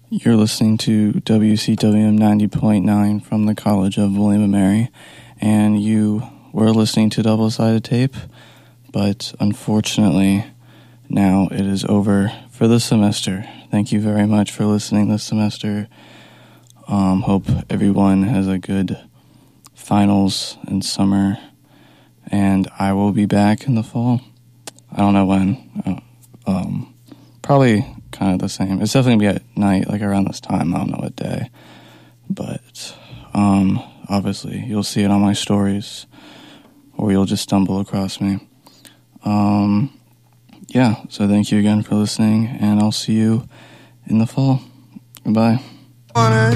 You're listening to WCWM 90.9 from the College of William & Mary, and you were listening to Double-Sided Tape, but unfortunately, now it is over for the semester. Thank you very much for listening this semester. Hope everyone has a good finals and summer, and I will be back in the fall. I don't know when. Probably kind of the same. It's definitely going to be at night, like around this time. I don't know what day. But, obviously, you'll see it on my stories, or you'll just stumble across me. Yeah, so thank you again for listening, and I'll see you in the fall. Goodbye.